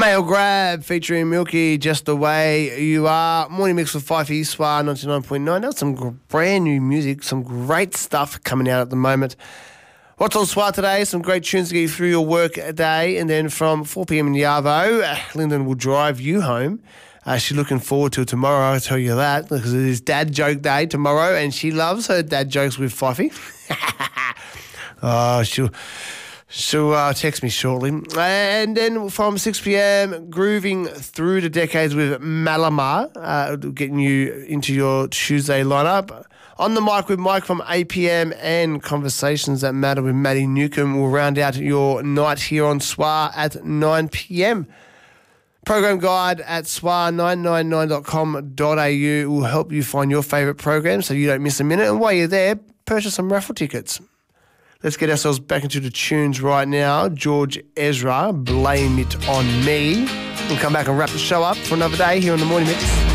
Male Grab featuring Milky, Just the Way You Are. Morning Mix with Fifey, SWR 99.9. That's some brand new music, some great stuff coming out at the moment. What's on SWR today? Some great tunes to get you through your work day. And then from 4 p.m. in Yarvo, Lyndon will drive you home. She's looking forward to it tomorrow, I'll tell you that, because it is Dad Joke Day tomorrow, and she loves her dad jokes with Fifey. She'll text me shortly. And then from 6 p.m, grooving through the decades with Malamar, getting you into your Tuesday lineup. On the mic with Mike from 8 p.m, and Conversations That Matter with Maddie Newcomb will round out your night here on SWR at 9 p.m. Program guide at swar999.com.au will help you find your favourite program so you don't miss a minute. And while you're there, purchase some raffle tickets. Let's get ourselves back into the tunes right now. George Ezra, Blame It On Me. We'll come back and wrap the show up for another day here on the Morning Mix.